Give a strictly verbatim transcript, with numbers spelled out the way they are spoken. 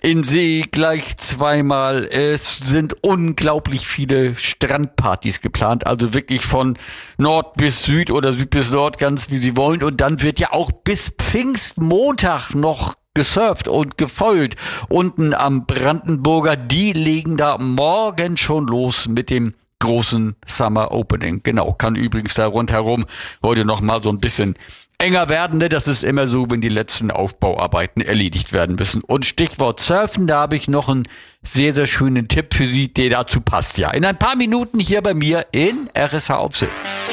in See gleich zweimal. Es sind unglaublich viele Strandpartys geplant, also wirklich von Nord bis Süd oder Süd bis Nord, ganz wie Sie wollen. Und dann wird ja auch bis Pfingstmontag noch gesurft und gefoilt. Unten am Brandenburger, die legen da morgen schon los mit dem großen Summer Opening. Genau, kann übrigens da rundherum heute noch mal so ein bisschen enger werden, ne? Das ist immer so, wenn die letzten Aufbauarbeiten erledigt werden müssen. Und Stichwort Surfen, da habe ich noch einen sehr, sehr schönen Tipp für Sie, der dazu passt. Ja, in ein paar Minuten hier bei mir in R S H auf See.